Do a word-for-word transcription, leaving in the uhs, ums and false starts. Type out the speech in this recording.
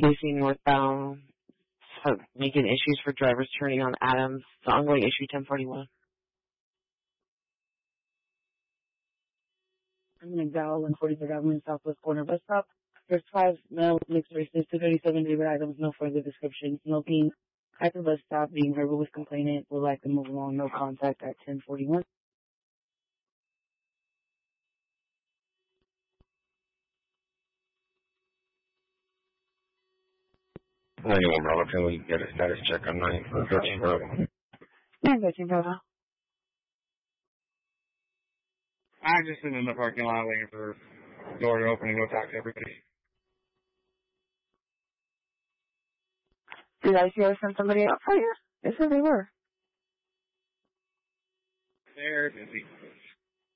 D C northbound, so making issues for drivers turning on Adams. The ongoing issue ten forty-one. I'm in McDowell, one forty-third Avenue, Southwest Corner Bus Stop. First five male mixed races, two thirty-seven David items, no further description. Smoking, hyper bus stop, being heard with complainant, would like to move along, no contact at ten forty-one. ninety-one Bravo, can we get a status check on nine thirteen Bravo? nine thirteen Bravo. I'm just sitting in the parking lot waiting for the door to open and go talk to everybody. Did I see I sent somebody out for you? Yes, sir, they were. They're busy.